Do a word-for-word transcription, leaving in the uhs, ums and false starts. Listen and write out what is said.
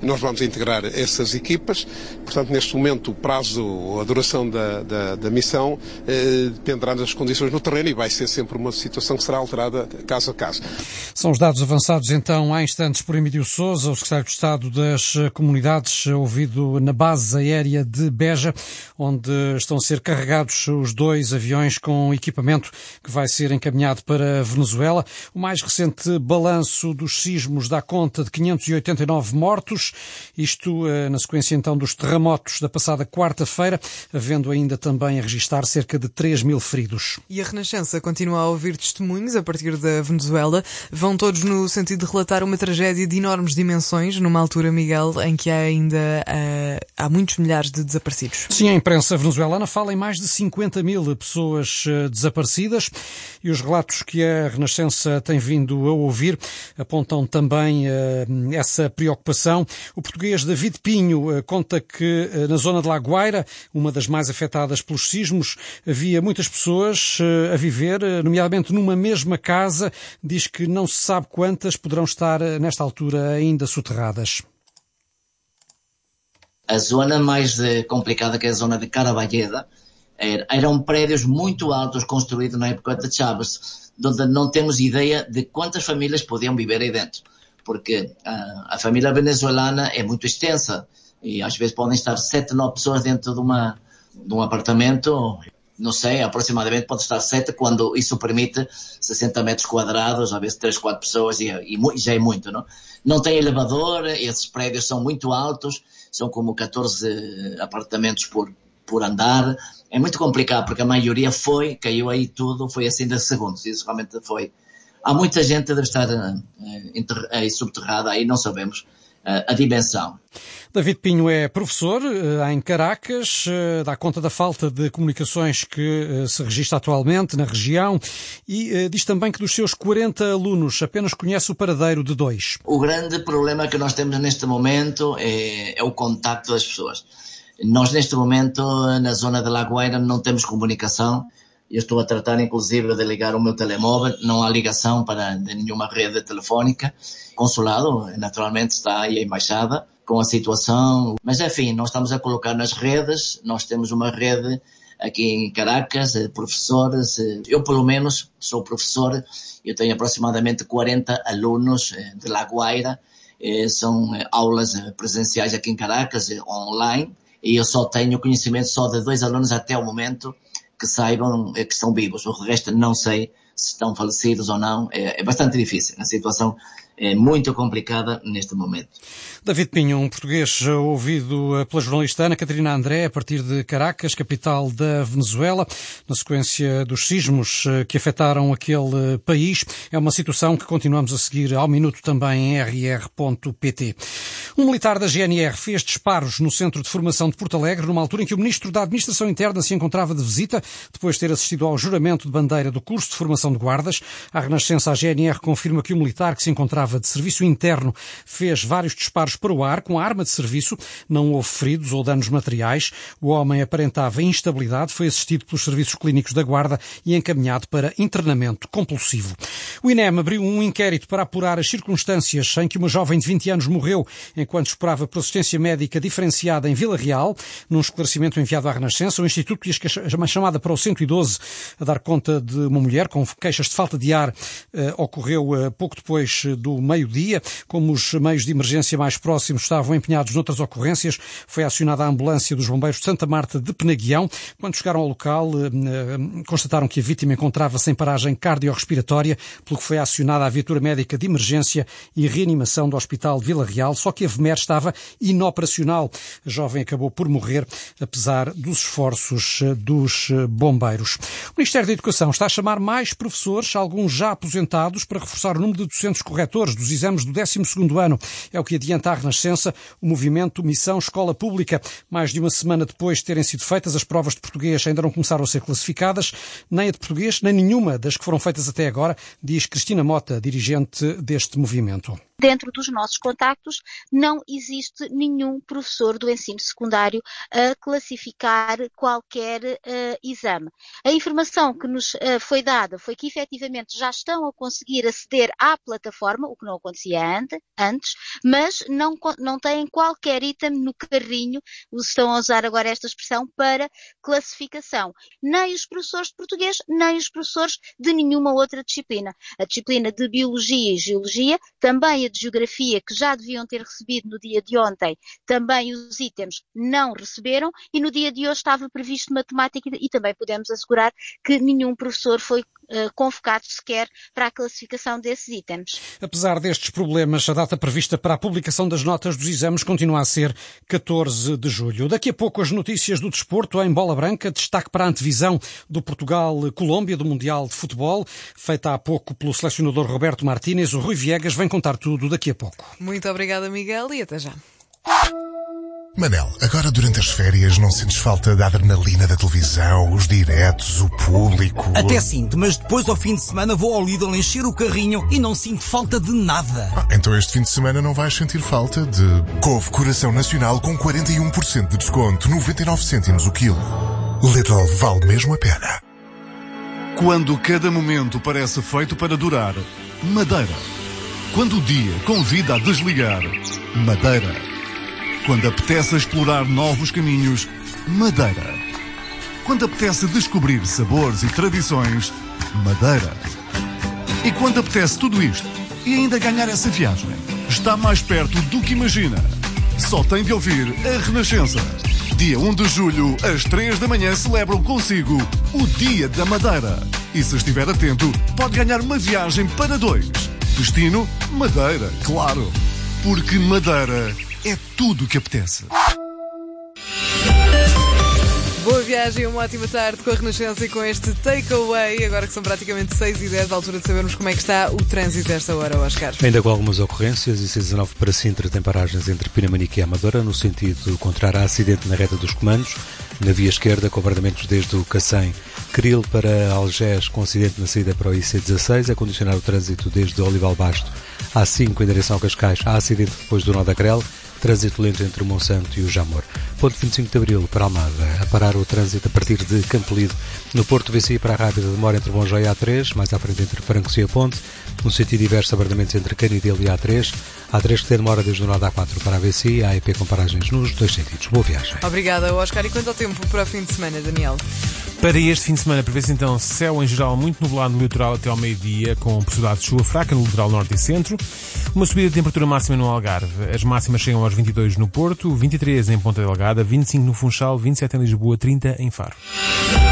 Nós vamos integrar essas equipas, portanto, neste momento o prazo, a duração da, da, da missão eh, dependerá das condições no terreno e vai ser sempre uma situação que será alterada caso a caso. São os dados avançados então há instantes por Emílio Sousa, o secretário de Estado das Comunidades, ouvido na base aérea de Beja, onde estão a ser carregados os dois aviões com equipamento que vai ser encaminhado para a Venezuela. O mais recente balanço dos sismos dá conta de quinhentos e oitenta e nove mortos, isto na sequência então dos terremotos da passada quarta-feira, havendo ainda também a registrar cerca de três mil feridos. E a Renascença continua a ouvir testemunhos a partir da Venezuela. Vão todos no sentido de relatar uma tragédia de enormes dimensões, numa altura, Miguel, em que há ainda uh, há muitos milhares de desaparecidos. Sim, a imprensa venezuelana fala em mais de cinquenta mil pessoas uh, desaparecidas e os relatos que a Renascença tem vindo a ouvir apontam também uh, essa preocupação. O português David Pinho uh, conta que uh, na zona de La Guaira, uma das mais afetadas pelos sismos, havia muitas pessoas uh, a viver, uh, nomeadamente numa mesma casa. Diz que não se sabe quantas poderão estar uh, nesta altura ainda soterradas. A zona mais uh, complicada, que é a zona de Caraballeda, er, eram prédios muito altos construídos na época de Chávez, onde não temos ideia de quantas famílias podiam viver aí dentro, porque uh, a família venezuelana é muito extensa e às vezes podem estar sete, nove pessoas dentro de, uma, de um apartamento. Não sei, aproximadamente pode estar sete, quando isso permite sessenta metros quadrados, às vezes três, quatro pessoas, e, e, e já é muito, não? Não tem elevador, esses prédios são muito altos, são como catorze apartamentos por, por andar. É muito complicado, porque a maioria foi, caiu aí tudo, foi assim de segundos, isso realmente foi. Há muita gente que deve estar uh, aí subterrada, aí não sabemos uh, a dimensão. David Pinho é professor uh, em Caracas, uh, dá conta da falta de comunicações que uh, se registra atualmente na região e uh, diz também que dos seus quarenta alunos apenas conhece o paradeiro de dois. O grande problema que nós temos neste momento é, é o contacto das pessoas. Nós neste momento na zona de La Guaira não temos comunicação. Eu estou a tratar inclusive de ligar o meu telemóvel, não há ligação para de nenhuma rede telefónica. O consulado naturalmente está aí a embaixada com a situação, mas enfim, nós estamos a colocar nas redes, nós temos uma rede aqui em Caracas, de professores, eu pelo menos sou professor, eu tenho aproximadamente quarenta alunos de La Guaira, são aulas presenciais aqui em Caracas, online, e eu só tenho conhecimento só de dois alunos até o momento que saibam que estão vivos, o resto não sei se estão falecidos ou não, é, é bastante difícil, a situação é muito complicada neste momento. David Pinho, um português ouvido pela jornalista Ana Catarina André, a partir de Caracas, capital da Venezuela, na sequência dos sismos que afetaram aquele país. É uma situação que continuamos a seguir ao minuto também em r r ponto p t. Um militar da G N R fez disparos no Centro de Formação de Porto Alegre, numa altura em que o Ministro da Administração Interna se encontrava de visita, depois de ter assistido ao juramento de bandeira do curso de formação de guardas. À Renascença, a G N R confirma que o militar, que se encontrava de serviço interno, fez vários disparos para o ar com a arma de serviço. Não houve feridos ou danos materiais. O homem aparentava instabilidade, foi assistido pelos serviços clínicos da Guarda e encaminhado para internamento compulsivo. O I N E M abriu um inquérito para apurar as circunstâncias em que uma jovem de vinte anos morreu enquanto esperava por assistência médica diferenciada em Vila Real. Num esclarecimento enviado à Renascença, o Instituto diz que a chamada para o cento e doze a dar conta de uma mulher com queixas de falta de ar eh, ocorreu eh, pouco depois do meio-dia. Como os meios de emergência mais próximos estavam empenhados noutras ocorrências, foi acionada a ambulância dos bombeiros de Santa Marta de Penaguião. Quando chegaram ao local, eh, eh, constataram que a vítima encontrava-se em paragem cardiorrespiratória, pelo que foi acionada a viatura médica de emergência e reanimação do Hospital de Vila Real, só que a V M E R estava inoperacional. A jovem acabou por morrer, apesar dos esforços dos bombeiros. O Ministério da Educação está a chamar mais professores, alguns já aposentados, para reforçar o número de docentes corretores dos exames do décimo segundo ano. É o que adianta à Renascença o movimento Missão Escola Pública. Mais de uma semana depois de terem sido feitas, as provas de português ainda não começaram a ser classificadas, nem a de português, nem nenhuma das que foram feitas até agora, diz Cristina Mota, dirigente deste movimento. dentro dos nossos contactos, não existe nenhum professor do ensino secundário a classificar qualquer uh, exame. A informação que nos uh, foi dada foi que efetivamente já estão a conseguir aceder à plataforma, o que não acontecia ante, antes, mas não, não têm qualquer item no carrinho, estão a usar agora esta expressão, para classificação. Nem os professores de português, nem os professores de nenhuma outra disciplina. A disciplina de Biologia e Geologia, também a de Geografia, que já deviam ter recebido no dia de ontem, também os itens não receberam, e no dia de hoje estava previsto Matemática e também podemos assegurar que nenhum professor foi uh, convocado sequer para a classificação desses itens. Apesar destes problemas, a data prevista para a publicação das notas dos exames continua a ser catorze de julho. Daqui a pouco as notícias do desporto em bola branca, destaque para a antevisão do Portugal-Colômbia do Mundial de Futebol, feita há pouco pelo selecionador Roberto Martínez. O Rui Viegas vem contar tudo daqui a pouco. Muito obrigada, Miguel, e até já. Manel, agora durante as férias não sentes falta da adrenalina da televisão, os diretos, o público? Até sinto, mas depois ao fim de semana vou ao Lidl encher o carrinho e não sinto falta de nada. Ah, então este fim de semana não vais sentir falta de couve Coração Nacional com quarenta e um por cento de desconto, noventa e nove cêntimos o quilo. Lidl, vale mesmo a pena. Quando cada momento parece feito para durar, Madeira. Quando o dia convida a desligar, Madeira. Quando apetece explorar novos caminhos, Madeira. Quando apetece descobrir sabores e tradições, Madeira. E quando apetece tudo isto e ainda ganhar essa viagem, está mais perto do que imagina. Só tem de ouvir a Renascença. Dia um de julho, às três da manhã, celebram consigo o Dia da Madeira. E se estiver atento, pode ganhar uma viagem para dois. Destino, Madeira, claro. Porque Madeira é tudo o que apetece. Boa viagem, uma ótima tarde com a Renascença e com este takeaway, agora que são praticamente seis e dez, à altura de sabermos como é que está o trânsito a esta hora, Oscar. Ainda com algumas ocorrências, e seis dezanove para Sintra tem paragens entre Pinamanique e Amadora, no sentido contrário a acidente na reta dos comandos, na via esquerda, com abrandamentos desde o Cacém, Cril para Algés, com acidente na saída para o I C dezasseis, a condicionar o trânsito desde Olival Basto, A cinco em direção ao Cascais, há acidente depois do nó da Crel, trânsito lento entre o Monsanto e o Jamor. Ponto vinte e cinco de Abril para Almada, a parar o trânsito a partir de Campolido. No Porto, V C I para a Rápida, demora entre Bonjoia e A três, mais à frente entre Francos e a Ponte. No sentido diverso, abrandamentos entre Canidelo e A três. A três que tem demora desde o nó da A quatro para a V C I, a E P com paragens nos dois sentidos. Boa viagem. Obrigada, Oscar. E quanto ao tempo para o fim de semana, Daniel? Para este fim de semana, prevê-se então céu em geral muito nublado no litoral até ao meio-dia, com possibilidade de chuva fraca no litoral norte e centro. Uma subida de temperatura máxima no Algarve. As máximas chegam aos vinte e dois no Porto, vinte e três em Ponta Delgada, vinte e cinco no Funchal, vinte e sete em Lisboa, trinta em Faro.